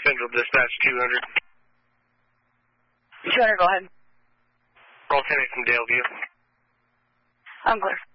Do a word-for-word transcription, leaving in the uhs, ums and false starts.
Central Dispatch two hundred. two hundred, go ahead. Roll ten eight from Daleview. I'm clear.